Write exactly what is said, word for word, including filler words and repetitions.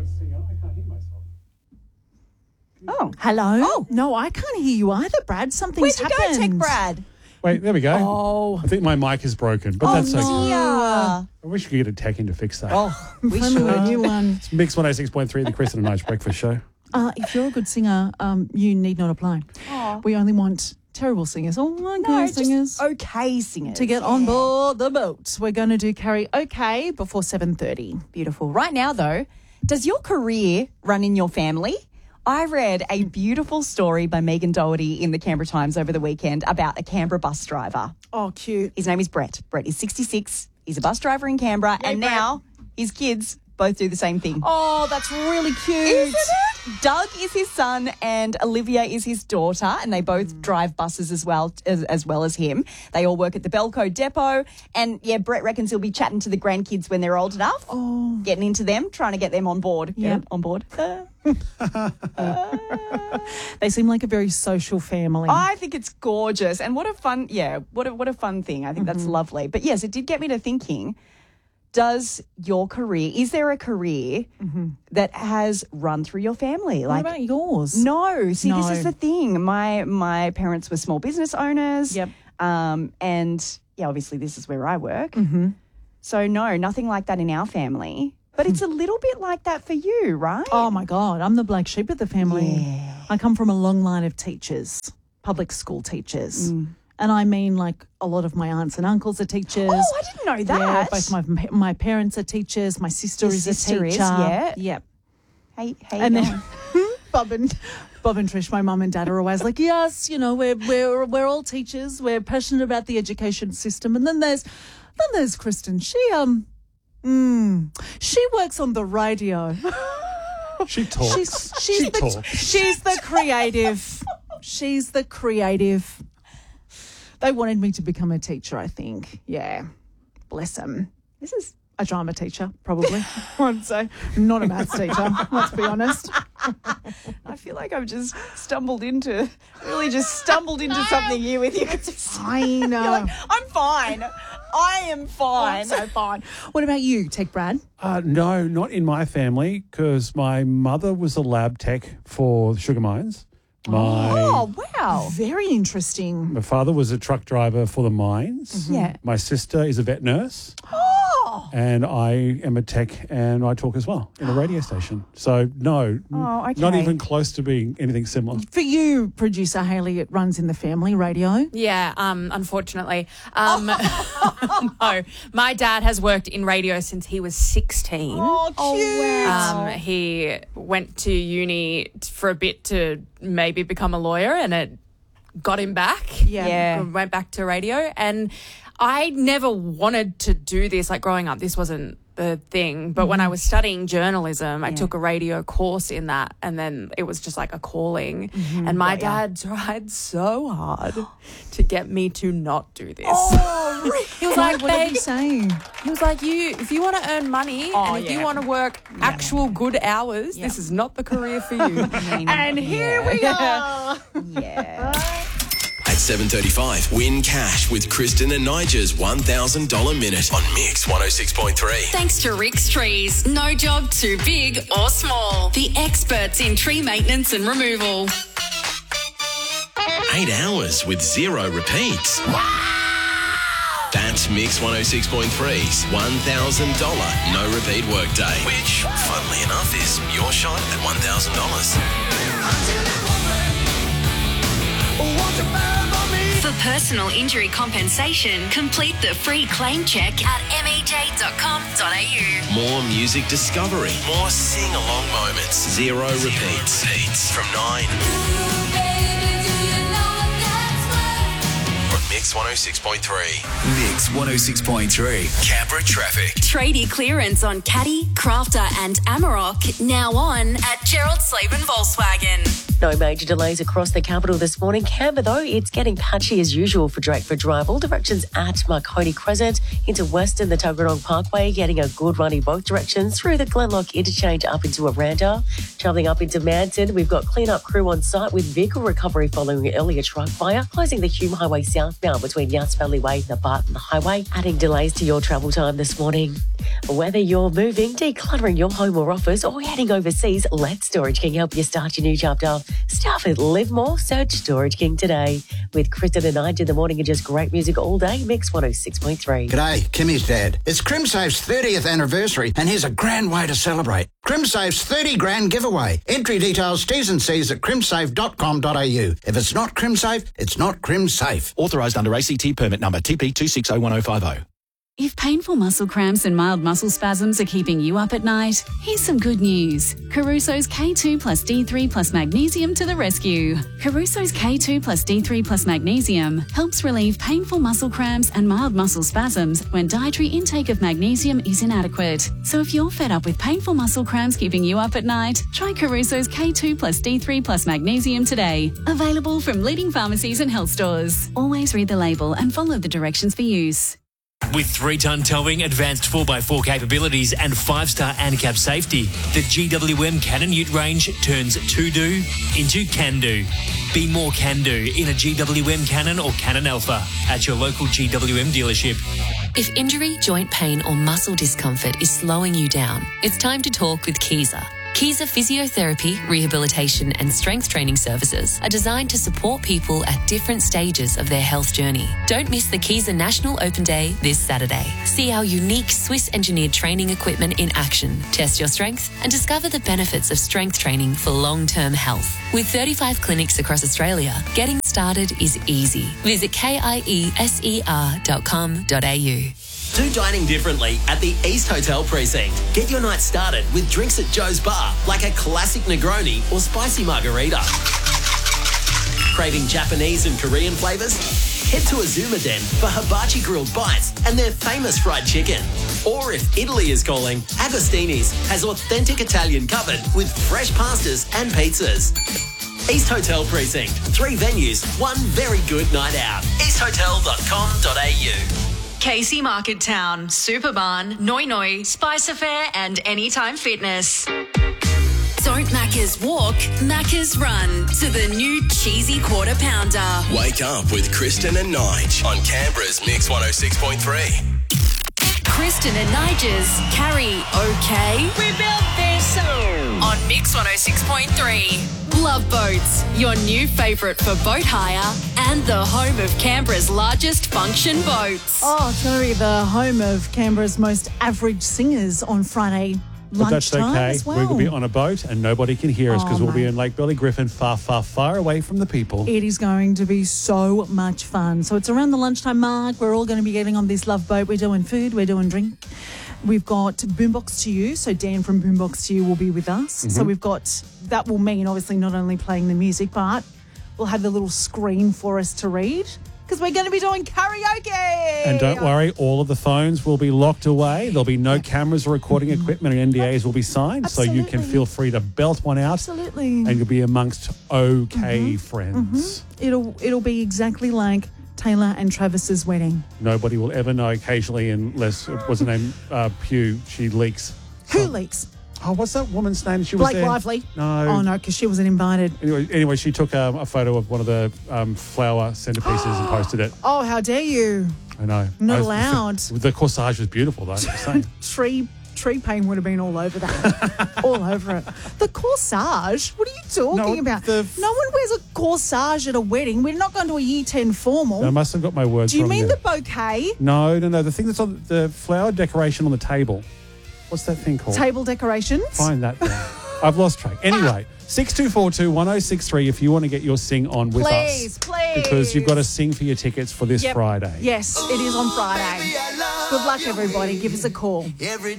good singer. I can't hear myself. Oh. Hello? Oh. No, I can't hear you either, Brad. Something's Where'd you happened. go, Tech Brad? Wait, there we go. Oh. I think my mic is broken, but Oh, that's okay. no. I wish we could get a tech in to fix that. Oh, we Find me a new should. one. It's Mix one oh six point three, the Kristen and Nige Breakfast Show. Uh, if you're a good singer, um, you need not apply. Oh. We only want terrible singers or No, good just singers okay singers. to get on board the boat. We're going to do karaoke before seven thirty. Beautiful. Right now, though, does your career run in your family? I read a beautiful story by Megan Doherty in the Canberra Times over the weekend about a Canberra bus driver. Oh, cute. His name is Brett. Brett is sixty-six. He's a bus driver in Canberra, Yay, and Brett. now his kids both do the same thing. Oh, that's really cute. Isn't it? Doug is his son and Olivia is his daughter, and they both Mm. drive buses as well as, as well as him. They all work at the Belco depot, and yeah, Brett reckons he'll be chatting to the grandkids when they're old enough. Oh. Getting into them, trying to get them on board. Get Yeah. it? On board. Uh, They seem like a very social family. I think it's gorgeous, and what a fun, yeah, what a what a fun thing. I think Mm-hmm. that's lovely. But yes, it did get me to thinking. Does your career, is there a career that has run through your family? what Like, about yours? no. See, No. this is the thing. My my parents were small business owners. Yep. Um, and yeah, obviously this is where I work. Mm-hmm. So no, nothing like that in our family. But it's a little bit like that for you, right? Oh, my God. I'm the black sheep of the family. Yeah. I come from a long line of teachers, public school teachers. Mm. And I mean, like, a lot of my aunts and uncles are teachers. Oh, I didn't know that. Yeah, both my my parents are teachers. My sister Your is sister a is, teacher. yeah. Yep. Hey, hey, And going? then Bob and Bob and Trish, my mum and dad, are always like, yes, you know, we're we're we're all teachers. We're passionate about the education system. And then there's then there's Kristen. She um, mm, she works on the radio. She talks. She's she's she the talks. she's the creative. She's the creative. They wanted me to become a teacher, I think. Yeah. Bless them. This is A drama teacher, probably. I'd say. Not a maths teacher, let's be honest. I feel like I've just stumbled into, really just stumbled into something here with you. It's Fine. like, I'm fine. I am fine. I'm so fine. What about you, Tech Brad? Uh, no, not in my family, because my mother was a lab tech for the sugar mines. My, Oh, wow. Very interesting. my father was a truck driver for the mines. Yeah. My sister is a vet nurse. Oh. And I am a tech and I talk as well in a radio station. So, no, Oh, okay. not even close to being anything similar. For you, producer Hayley, it runs in the family radio. Yeah, um, unfortunately. Um, no, my dad has worked in radio since he was sixteen. Oh, cute. Um, he went to uni for a bit to maybe become a lawyer, and it got him back. Yeah. Yeah. Went back to radio, and I never wanted to do this. Like growing up, this wasn't the thing. But when I was studying journalism, I took a radio course in that, and then it was just like a calling. And my dad tried so hard to get me to not do this. Oh, really? He was like, What are "Babe," you saying? he was like, "You, if you want to earn money and if you want to work actual good hours, this is not the career for you." And here we are. Yeah. At seven thirty-five, win cash with Kristen and Nigel's one thousand dollars minute on Mix one oh six point three. Thanks to Rick's Trees. No job too big or small. The experts in tree maintenance and removal. Eight hours with zero repeats. That's Mix one oh six point three's one thousand dollars no repeat workday, which, funnily enough, is your shot at one thousand dollars. For personal injury compensation, complete the free claim check at m e j dot com dot a u. More music discovery, more sing-along moments, zero repeats. Repeats from nine on Mix one oh six point three. Mix one oh six point three. Canberra traffic. Tradie clearance on Caddy, Crafter and Amarok now on at Gerald Slaven Volkswagen. No major delays across the capital this morning. Canberra, though, it's getting patchy as usual for Drakeford Drive. All directions at Marconi Crescent into Western, the Tuggeranong Parkway, getting a good run in both directions through the Glenlock interchange up into Aranda. Travelling up into Manton, we've got clean-up crew on site with vehicle recovery following an earlier truck fire, closing the Hume Highway southbound car between Yass Valley Way and the Barton Highway, adding delays to your travel time this morning. Whether you're moving, decluttering your home or office, or heading overseas, let Storage King help you start your new chapter. Start with Live More. Search Storage King today. With Kristen and Nige in the morning and just great music all day. Mix one oh six point three. G'day, Kimmy's dad. It's CrimSafe's thirtieth anniversary, and here's a grand way to celebrate. CrimSafe's thirty grand giveaway. Entry details, T's and C's at crimsafe dot com dot a u. If it's not CrimSafe, it's not CrimSafe. Authorised under A C T permit number T P two six zero one zero five zero. If painful muscle cramps and mild muscle spasms are keeping you up at night, here's some good news. Caruso's K two plus D three plus magnesium to the rescue. Caruso's K two plus D three plus magnesium helps relieve painful muscle cramps and mild muscle spasms when dietary intake of magnesium is inadequate. So if you're fed up with painful muscle cramps keeping you up at night, try Caruso's K two plus D three plus magnesium today. Available from leading pharmacies and health stores. Always read the label and follow the directions for use. With three-ton towing, advanced four by four capabilities and five-star ANCAP safety, the G W M Cannon Ute range turns to-do into can-do. Be more can-do in a G W M Cannon or Cannon Alpha at your local G W M dealership. If injury, joint pain or muscle discomfort is slowing you down, it's time to talk with Kiza. Kiza Physiotherapy, Rehabilitation and Strength Training Services are designed to support people at different stages of their health journey. Don't miss the Kiza National Open Day this Saturday. See our unique Swiss-engineered training equipment in action, test your strength and discover the benefits of strength training for long-term health. With thirty-five clinics across Australia, getting started is easy. Visit kieser dot com dot a u. Do dining differently at the East Hotel Precinct. Get your night started with drinks at Joe's Bar, like a classic Negroni or spicy margarita. Craving Japanese and Korean flavours? Head to Azuma Den for hibachi grilled bites and their famous fried chicken. Or if Italy is calling, Agostini's has authentic Italian covered with fresh pastas and pizzas. East Hotel Precinct. Three venues, one very good night out. east hotel dot com dot a u. Casey Market Town, Superbarn, Noi Noi, Spice Affair and Anytime Fitness. Don't Macca's walk, Macca's run to the new cheesy quarter pounder. Wake up with Kristen and Nige on Canberra's Mix one oh six point three. Kristen and Nige's Carry OK. We built this On Mix one oh six point three. Love Boats, your new favourite for boat hire and the home of Canberra's largest function boats. Oh, it's going to be the home of Canberra's most average singers on Friday But that's lunchtime okay. as well. We will be on a boat and nobody can hear us because Oh, we'll be mate. in Lake Burley Griffin, far, far, far away from the people. It is going to be so much fun. So it's around the lunchtime mark. We're all going to be getting on this Love Boat. We're doing food, we're doing drink. We've got Boombox to You. So Dan from Boombox to You will be with us. Mm-hmm. So we've got, that will mean obviously not only playing the music, but we'll have the little screen for us to read because we're going to be doing karaoke. And don't worry, all of the phones will be locked away. There'll be no cameras or recording equipment, and N D As will be signed, so you can Absolutely. feel free to belt one out. Absolutely. And you'll be amongst okay friends. It'll it'll be exactly like Taylor and Travis's wedding. Nobody will ever know occasionally unless, what's her name, uh, Pew, she leaks. Who leaks? Oh, what's that woman's name? She was Blake there. Lively. No. Oh, no, because she wasn't invited. Anyway, anyway she took um, a photo of one of the um, flower centerpieces and posted it. Oh, how dare you? I know. Not I was- allowed. The corsage was beautiful, though. I'm just saying. Tree tree paint would have been all over that. all over it. The corsage? What are you talking No, about? the- No one wears a corsage at a wedding. We're not going to a year ten formal. I must have got my words Do you wrong mean there. the bouquet? No, no, no. The thing that's on the flower decoration on the table. What's that thing called? Table decorations? Find that thing. I've lost track. Anyway, six two four two, one oh six three if you want to get your sing on with Please, us. please. Because you've got to sing for your tickets for this Yep. Friday. Yes, it is on Friday. Good luck, everybody. Give us a call.